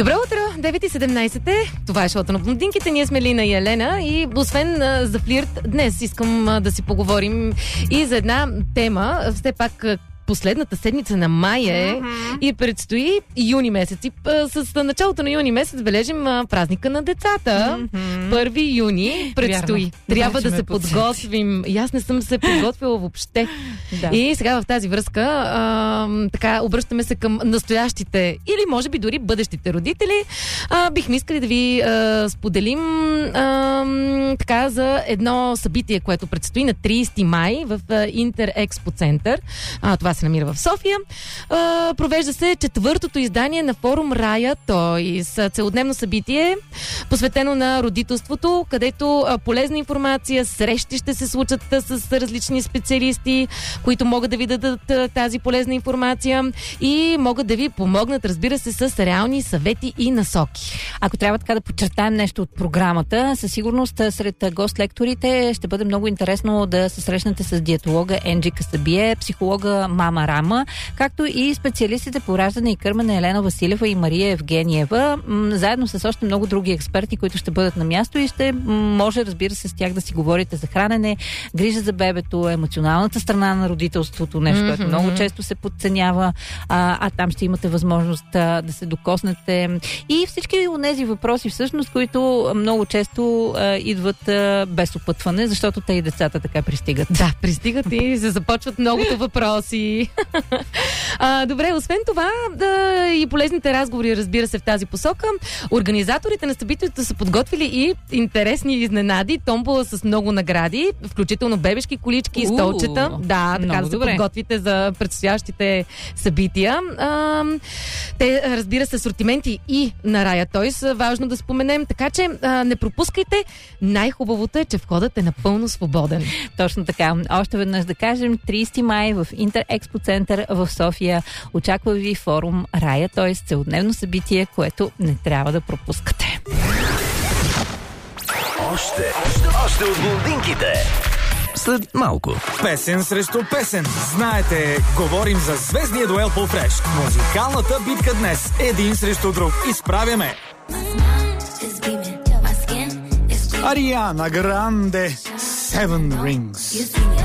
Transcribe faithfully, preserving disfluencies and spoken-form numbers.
Добро утро, девет и седемнайсет е. Това е шоуто на блондинките. Ние сме Лина и Елена и освен а, за флирт, днес искам а, да си поговорим и за една тема. Все пак а, последната седмица на май е mm-hmm. и предстои юни месец. И а, с началото на юни месец бележим а, празника на децата. Mm-hmm. първи юни предстои. Вярно. Трябва да, да се подготвим. И аз не съм се подготвила въобще. Да. И сега в тази връзка а, така обръщаме се към настоящите или може би дори бъдещите родители. А, бихме искали да ви а, споделим а, така за едно събитие, което предстои на трийсети май в Интер Експо Център. А, това се намира в София. А, провежда се четвъртото издание на форум Рая Тойс. Целодневно събитие, посветено на родителството, където а, полезна информация, срещи ще се случат а, с различни специалисти, които могат да ви дадат а, тази полезна информация и могат да ви помогнат, разбира се, с реални съвети и насоки. Ако трябва така да подчертаем нещо от програмата, със сигурност сред гост-лекторите ще бъде много интересно да се срещнете с диетолога Енджи Касабие, психолога Мама Рама, както и специалистите по раждане и кърмене Елена Василева и Мария Евгениева, м- заедно с още много други експерти, които ще бъдат на място и ще може, разбира се, с тях да си говорите за хранене, грижа за бебето, емоционалната страна на родителството, нещо, mm-hmm. което много често се подценява, а, а там ще имате възможност а, да се докоснете и всички от тези въпроси, всъщност, които много често а, идват а, без опътване, защото те и децата така пристигат. Да, пристигат и се започват многото въпроси. а, добре, освен това да, и полезните разговори, разбира се, в тази посока. Организаторите на събитието са подготвили и интересни изненади, томбола с много награди, включително бебешки колички и столчета. Да, така да се добре. Подготвите за предстоящите събития. А, те, разбира се, асортименти и на Рая Тойс, важно да споменем, така че а, не пропускайте. Най-хубавото е, че входът е напълно свободен. Точно така. Още веднъж да кажем, трийсети май в Интер Експо Център в София очаква ви форум Рая Тойс, целодневно събитие, което не трябва да пропускате. Още, още, още от блондинките. След малко. Песен срещу песен. Знаете, говорим за звездния дуел по Фреш. Музикалната битка днес. Един срещу друг. Изправяме Ариана Гранде, Seven Rings.